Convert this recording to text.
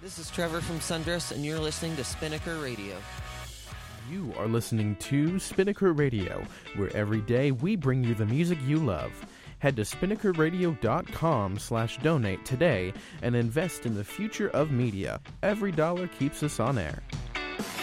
This is Trevor from Sundress, and you're listening to Spinnaker Radio. You are listening to Spinnaker Radio, where every day we bring you the music you love. Head to spinnakerradio.com/donate today and invest in the future of media. Every dollar keeps us on air.